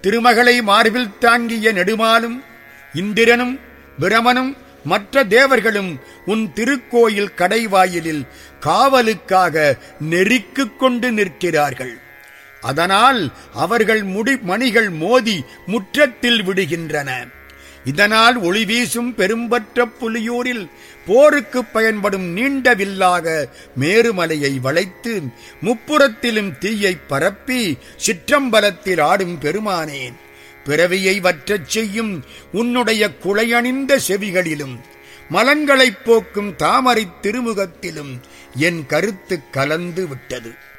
திருமகளை மார்பில் தாங்கிய நெடுமாலும் இந்திரனும் பிரமனும் மற்ற தேவர்களும் உன் திருக்கோயில் கடைவாயிலில் காவலுக்காக நெருக்கிக் கொண்டு நிற்கிறார்கள். அதனால் அவர்கள் மணிகள் மோதி முற்றத்தில் விடுகின்றன. இதனால் ஒளி வீசும் பெரும்பற்ற புலியூரில் போருக்கு பயன்படும் நீண்ட வில்லாக மேருமலையை வளைத்து முப்புறத்திலும் தீயை பரப்பி சிற்றம்பலத்தில் ஆடும் பெருமானே, பிறவியை வற்றச் செய்யும் உன்னுடைய குளையணிந்த செவிகளிலும் மலங்களைப் போக்கும் தாமரை திருமுகத்திலும் என் கருத்து கலந்து விட்டது.